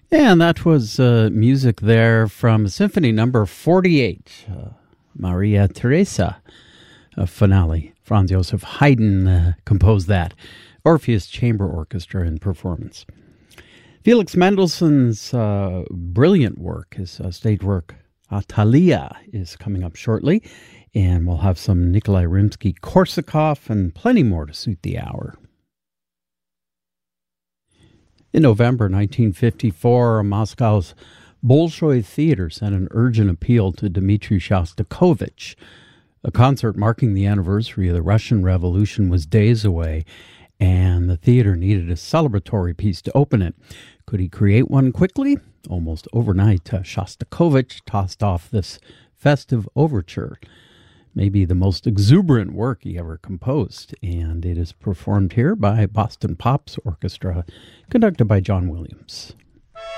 And that was music there from Symphony Number 48, Maria Teresa finale. Franz Joseph Haydn composed that. Orpheus Chamber Orchestra in performance. Felix Mendelssohn's brilliant work, his stage work, Thalia, is coming up shortly. And we'll have some Nikolai Rimsky-Korsakov and plenty more to suit the hour. In November 1954, Moscow's Bolshoi Theater sent an urgent appeal to Dmitri Shostakovich. A concert marking the anniversary of the Russian Revolution was days away, and the theater needed a celebratory piece to open it. Could he create one quickly? Almost overnight, Shostakovich tossed off this festive overture, maybe the most exuberant work he ever composed, and it is performed here by Boston Pops Orchestra, conducted by John Williams.